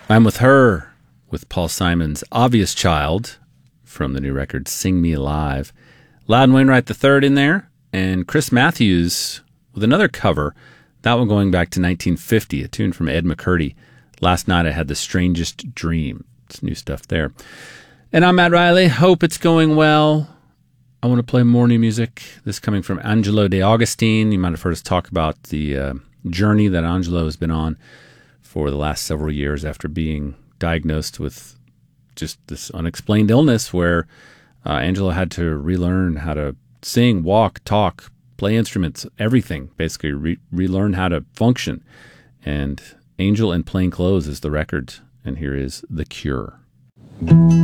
I'm With Her with Paul Simon's Obvious Child from the new record Sing Me Alive. Loudon Wainwright III in there, and Chris Matthews with another cover, that one going back to 1950, a tune from Ed McCurdy. Last Night I Had the Strangest Dream. It's new stuff there. And I'm Matt Riley. Hope it's going well. I want to play more new music. This coming from Angelo De Augustine. You might have heard us talk about the journey that Angelo has been on for the last several years after being diagnosed with just this unexplained illness where Angelo had to relearn how to sing, walk, talk, play instruments, everything, basically relearn how to function. And Angel in Plain Clothes is the record, and here is The Cure.